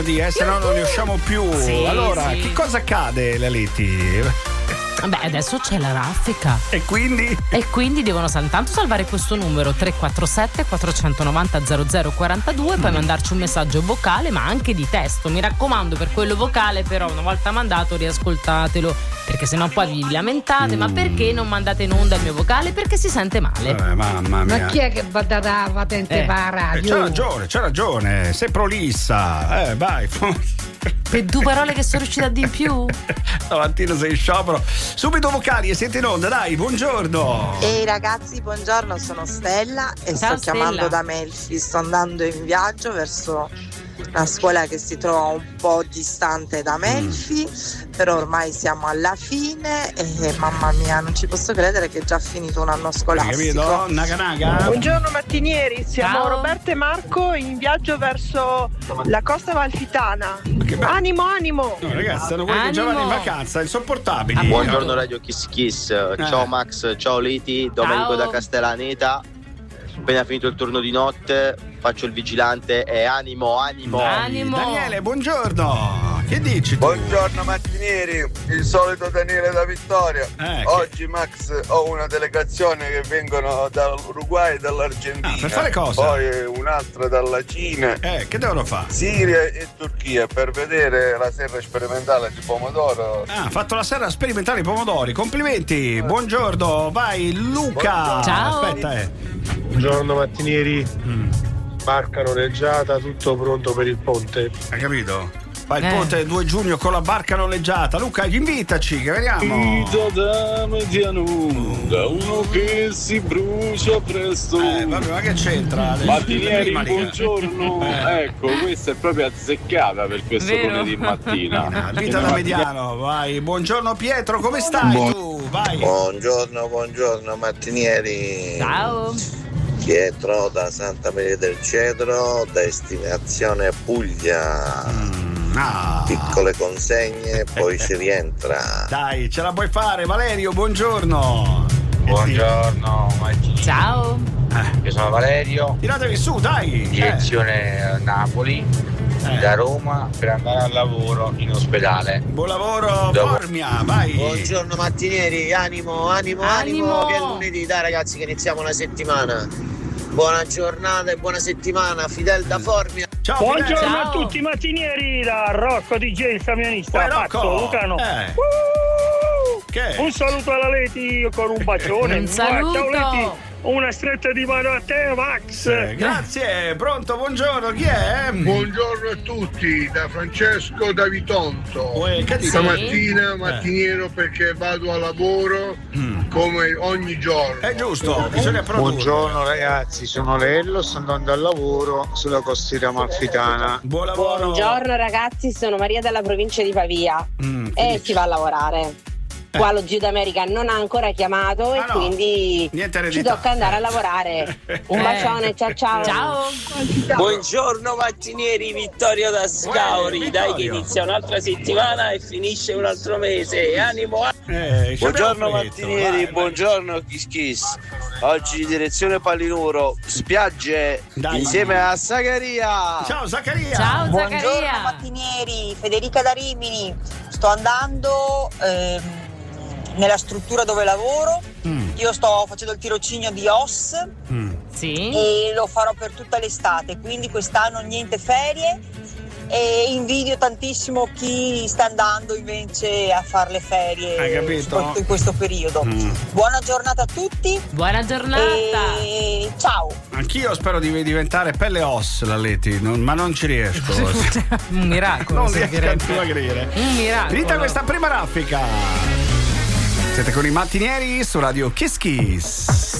se no non ne usciamo più. Sì, allora, sì. che cosa accade, Laletti? Beh, adesso c'è la raffica. E quindi? E quindi devono soltanto salvare questo numero 347 490 0042, poi mandarci un messaggio vocale ma anche di testo. Mi raccomando, per quello vocale però una volta mandato riascoltatelo, perché sennò poi vi lamentate. Ma perché non mandate in onda il mio vocale? Perché si sente male. Mamma mia. Ma chi è che va da la patente per la radio? C'ha ragione, sei prolissa. Vai. Per due parole che sono riuscita a dire in più. Stamattina sei in sciopero. Subito vocali e siete in onda, dai, buongiorno. Ehi ragazzi, buongiorno, sono Stella e Ciao, sto chiamando Stella. da Melfi. Sto andando in viaggio verso una scuola che si trova un po' distante da Melfi, però ormai siamo alla fine e mamma mia, non ci posso credere che è già finito un anno Hai scolastico. capito? Naga. Buongiorno mattinieri, siamo Ciao. Roberto e Marco in viaggio verso la costa amalfitana. Che bello. Animo! No, ragazzi, sono quelli che già vanno in vacanza, insopportabili. Buongiorno Radio Kiss Kiss, ciao Max, ciao Liti, Domenico da Castellaneta. Appena finito il turno di notte, faccio il vigilante e animo. Daniele, buongiorno. Che dici tu? Buongiorno mattinieri, il solito Daniele da Vittoria. Oggi Max ho una delegazione che vengono dall'Uruguay e dall'Argentina. Per fare cosa? Poi un'altra dalla Cina. Che devono fare? Siria e Turchia per vedere la serra sperimentale di pomodoro. Ha fatto la serra sperimentale di pomodori. Complimenti. Buongiorno. Vai Luca. Ciao. Aspetta, Buongiorno mattinieri, barca noleggiata, tutto pronto per il ponte. Hai capito? Fa il ponte 2 giugno con la barca noleggiata. Luca, invitaci che veniamo. Dame di Anunga, uno che si brucia presto. Vabbè, ma che c'entra? Mattinieri, Prima, buongiorno. Ecco, questa è proprio azzeccata per questo lunedì mattina. Vita da mediano, vai. Buongiorno Pietro, come stai tu? Vai. Buongiorno mattinieri. Ciao. Pietro da Santa Maria del Cedro, destinazione Puglia. Piccole consegne, poi si rientra. Dai, ce la puoi fare, Valerio, buongiorno. Buongiorno mattinieri. Ciao. Io sono Valerio. Tiratevi su, dai. Direzione Napoli. Da Roma per andare al lavoro in ospedale. Buon lavoro, Formia, vai. Buongiorno mattinieri, animo, che è lunedì, dai ragazzi che iniziamo la settimana. Buona giornata e buona settimana, Fidel da Formia. Ciao, buongiorno Fidel. a tutti mattinieri da Rocco DJ, il camionista. Pazzo, Lucano. Che? Un saluto alla Leti con un bacione. Un saluto. Ciao Leti, una stretta di mano a te Max. Grazie, pronto, buongiorno, chi è? Buongiorno a tutti, da Francesco da Vitonto. Che dici? Stamattina mattiniero perché vado a lavoro come ogni giorno. È giusto, bisogna produrre. Buongiorno ragazzi, sono Lello, sto andando al lavoro sulla costiera amalfitana. Buon lavoro. Buongiorno ragazzi, sono Maria dalla provincia di Pavia e si va a lavorare. Qua lo Giro d'America non ha ancora chiamato e quindi ci tocca andare a lavorare. Un bacione, ciao. Buongiorno mattinieri, Vittorio da Scauri. Dai che inizia un'altra settimana e finisce un altro mese. Animo. Buongiorno mattinieri, buongiorno Kiss Kiss. Oggi direzione Palinuro, spiagge insieme a Zaccaria. Ciao Zaccaria. Ciao Buongiorno mattinieri, Federica da Rimini. Sto andando nella struttura dove lavoro. Io sto facendo il tirocinio di OS e lo farò per tutta l'estate, quindi quest'anno niente ferie e invidio tantissimo chi sta andando invece a fare le ferie. Hai capito? Soprattutto in questo periodo. Buona giornata a tutti. Buona giornata. E ciao. Anch'io spero di diventare pelle e os l'Aleti, ma non ci riesco. Un miracolo. Non riesco a dimagrire. Un miracolo. Finita questa prima raffica. Siete con i mattinieri su Radio Kiss Kiss.